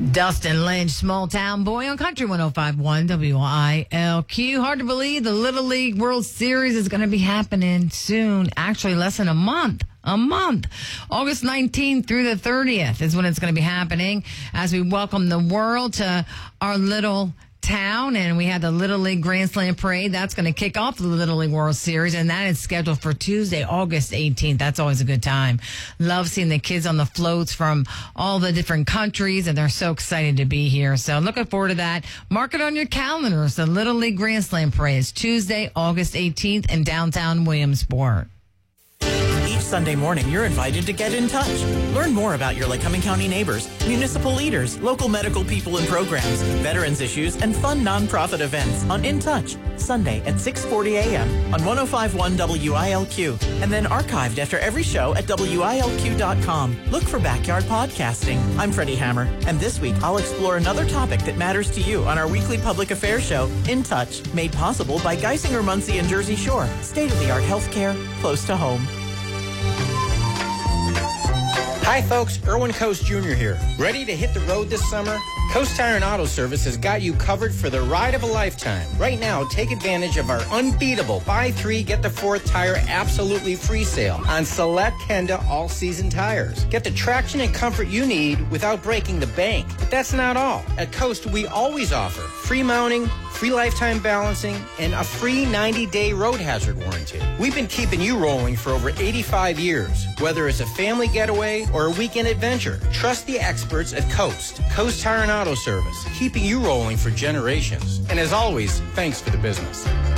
Dustin Lynch, Small Town Boy on Country 105.1 WILQ. Hard to believe the Little League World Series is going to be happening soon. Actually, less than a month. August 19th through the 30th is when it's going to be happening as we welcome the world to our little town, and we have the Little League Grand Slam Parade. That's going to kick off the Little League World Series, and that is scheduled for Tuesday, August 18th. That's always a good time. Love seeing the kids on the floats from all the different countries, and they're so excited to be here. So looking forward to that. Mark it on your calendars. The Little League Grand Slam Parade is Tuesday, August 18th in downtown Williamsport. Each Sunday morning, you're invited to get in touch. Learn more about your Lycoming County neighbors, municipal leaders, local medical people and programs, veterans issues, and fun nonprofit events on In Touch, Sunday at 6:40 a.m. on 105.1 WILQ, and then archived after every show at WILQ.com. Look for Backyard Podcasting. I'm Freddie Hammer, and this week I'll explore another topic that matters to you on our weekly public affairs show, In Touch, made possible by Geisinger Muncie and Jersey Shore. State-of-the-art healthcare close to home. Hi folks, Erwin Coast Jr. here. Ready to hit the road this summer? Coast Tire and Auto Service has got you covered for the ride of a lifetime. Right now, take advantage of our unbeatable buy three, get the fourth tire absolutely free sale on select Kenda all-season tires. Get the traction and comfort you need without breaking the bank. But that's not all. At Coast, we always offer free mounting, free lifetime balancing, and a free 90-day road hazard warranty. We've been keeping you rolling for over 85 years. Whether it's a family getaway or a weekend adventure, trust the experts at Coast. Coast Tire and Auto Service, keeping you rolling for generations. And as always, thanks for the business.